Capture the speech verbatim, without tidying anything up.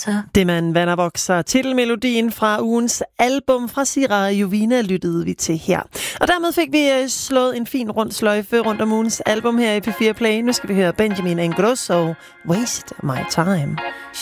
vokser. Det man vand og vokser. Titelmelodien fra ugens album fra Sira og Jovina lyttede vi til her. Og dermed fik vi slået en fin rund sløjfe rundt om ugens album her i P fire Play. Nu skal vi høre Benjamin Ingrosso, Waste My Time.